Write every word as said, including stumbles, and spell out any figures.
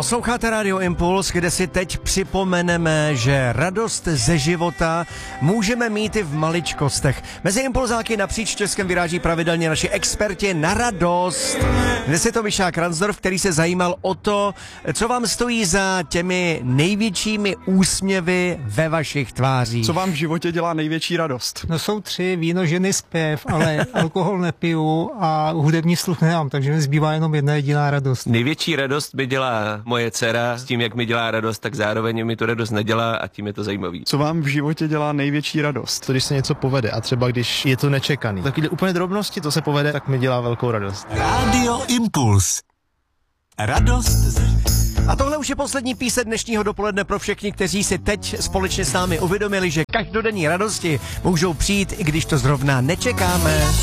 Posloucháte Radio Impuls, kde si teď připomeneme, že radost ze života můžeme mít i v maličkostech. Mezi impulzáky napříč Českem vyráží pravidelně naši experti na radost. Dnes je to Mišák Ransdorf, který se zajímal o to, co vám stojí za těmi největšími úsměvy ve vašich tvářích. Co vám v životě dělá největší radost? No jsou tři: víno, ženy, zpěv, ale alkohol nepiju a hudební sluch nemám, takže mi zbývá jenom jedna jediná radost. Největší radost mi dělá moje dcera, s tím, jak mi dělá radost, tak zároveň mi tu radost nedělá a tím je to zajímavý. Co vám v životě dělá největší radost? To, když se něco povede a třeba když je to nečekaný. Takové úplně drobnosti, to se povede, tak mi dělá velkou radost. Radio Impuls. Radost. A tohle už je poslední píseň dnešního dopoledne pro všechny, kteří si teď společně s námi uvědomili, že každodenní radosti můžou přijít, i když to zrovna nečekáme.